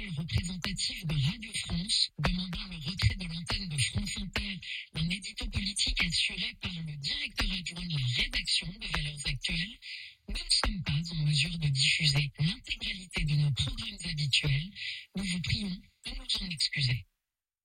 centrale représentative de Radio France, demandant le retrait de l'antenne de France Inter, un édito politique assuré par le directeur adjoint de la rédaction de Valeurs Actuelles, nous ne sommes pas en mesure de diffuser l'intégralité de nos programmes habituels. Nous vous prions de nous en excuser.